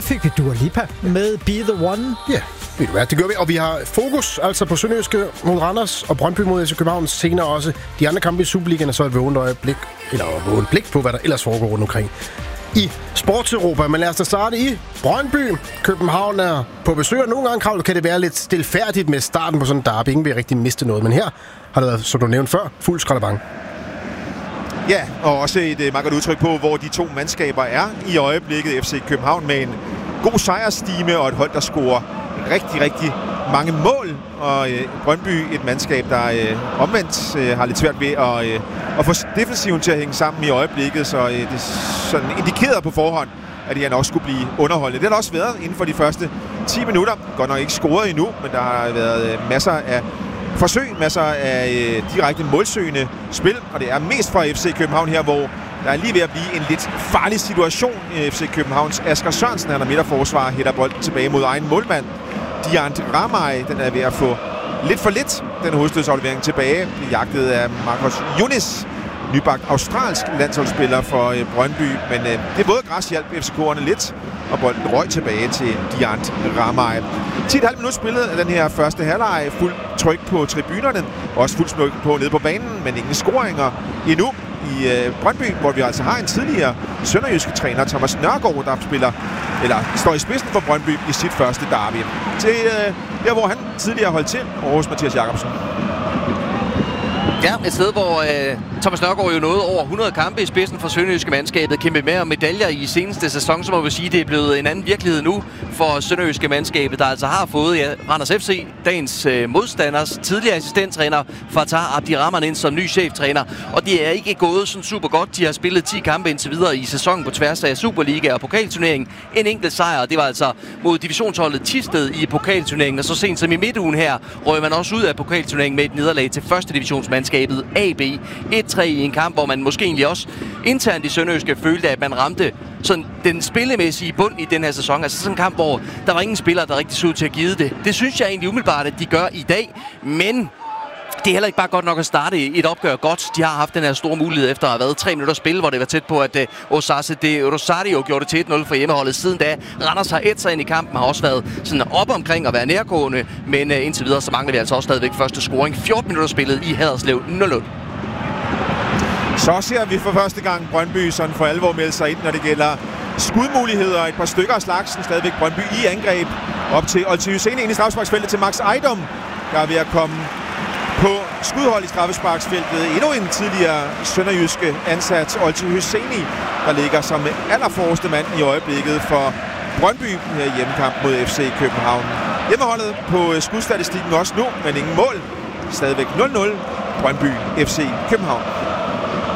fik vi Dua Lipa med Be The One. Ja, ved du hvad, det gør vi. Og vi har fokus altså på Sønderjyske mod Randers og Brøndby mod FC København. Senere også de andre kampe i Superligaen, og så et vågent blik på, hvad der ellers foregår rundt omkring i Sportseuropa. Men lad os da starte i Brøndby. København er på besøg, og nogle gange, Kravl, kan det være lidt stilfærdigt med starten på sådan en derby. Ingen vil rigtig miste noget, men her har det været, som du nævnte før, fuld skraldebang. Ja, og også et meget godt udtryk på, hvor de to mandskaber er i øjeblikket. FC København med en god sejrstime og et hold, der scorer rigtig, rigtig mange mål. Og Brøndby, et mandskab, der omvendt har lidt svært ved at få defensiven til at hænge sammen i øjeblikket. Så det er sådan indikeret på forhånd, at det her nok skulle blive underholdende. Det har der også været inden for de første 10 minutter. Godt nok ikke scoret endnu, men der har været masser af forsøg, masser af direkte målsøgende spil, og det er mest fra FC København her, hvor der er lige ved at blive en lidt farlig situation i FC Københavns. Asger Sørensen, han er midterforsvar, hætter bolden tilbage mod egen målmand. Diant Ramay, den er ved at få lidt for lidt, den hovedstødsaflevering tilbage. Jagtet af Marcos Yunis, nybagt australsk landsholdsspiller for Brøndby, men det våde græs hjalp FCK'erne lidt, og bolden røg tilbage til Diant Ramay. 10,5 minutter spillet af den her første halvleg, fuld tryk på tribunerne, også fuld smuk på nede på banen, men ingen scoringer endnu i Brøndby, hvor vi altså har en tidligere sønderjyske træner, Thomas Nørgaard, der står i spidsen for Brøndby i sit første derby. Til der, hvor han tidligere holdt til, og hos Mathias Jacobsen. Ja, et sted, hvor Thomas Nørgaard jo nåede over 100 kampe i spidsen for sønderjyske mandskabet, kæmpe med om medaljer i seneste sæson, så må vi sige, det er blevet en anden virkelighed nu for sønderjyske mandskabet, der altså har fået Randers FC, dagens modstanders tidligere assistenttræner Fatah Abdirahman ind som ny cheftræner, og det er ikke gået sådan super godt. De har spillet 10 kampe indtil videre i sæsonen på tværs af Superliga og pokalturneringen. En enkelt sejr, det var altså mod divisionsholdet Thisted i pokalturneringen, og så sent som i midtugen her røg man også ud af pokalturneringen med et nederlag til første divisionsmandskabet AB 1-3 i en kamp, hvor man måske egentlig også internt i sønderjyske følte, at man ramte sådan den spillemæssige bund i den her sæson. Altså sådan en kamp, hvor der var ingen spillere, der rigtig så ud til at give det. Det synes jeg egentlig umiddelbart, at de gør i dag, men det er heller ikke bare godt nok at starte et opgør godt. De har haft den her store mulighed efter at have været 3 minutter spil, hvor det var tæt på, at Osase de Rosario gjorde det til 1-0 for hjemmeholdet. Siden da, Randers har ædt sig ind i kampen, har også været sådan op omkring at være nærgående, men indtil videre, så mangler vi altså også stadigvæk første scoring. 14 minutter spillet i Haderslev 0-0. Så ser vi for første gang Brøndby sådan for alvor melde sig ind, når det gælder skudmuligheder. Et par stykker af slagsen, stadigvæk Brøndby i angreb. Op til Olti Husseini ind i straffesparksfeltet til Max Ejdom, der er ved at komme på skudhold i straffesparksfeltet. Endnu en tidligere sønderjyske ansat, Olti Husseini, der ligger som allerforreste mand i øjeblikket for Brøndby i hjemmekamp mod FC København. Hjemmeholdet på skudstatistikken også nu, men ingen mål. Stadigvæk 0-0. Brøndby FC København.